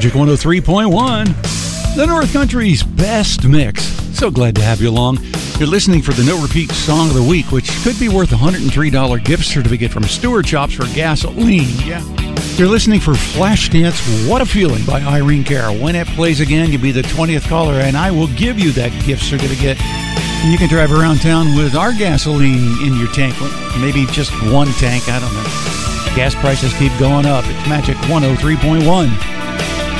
Magic 103.1, the North Country's best mix. So glad to have you along. You're listening for the No Repeat Song of the Week, which could be worth a $103 gift certificate from Stewart Chops for gasoline. Yeah. You're listening for Flashdance What a Feeling by Irene Cara. When it plays again, you'll be the 20th caller, and I will give you that gift certificate. And you can drive around town with our gasoline in your tank. Maybe just one tank, I don't know. Gas prices keep going up. It's Magic 103.1.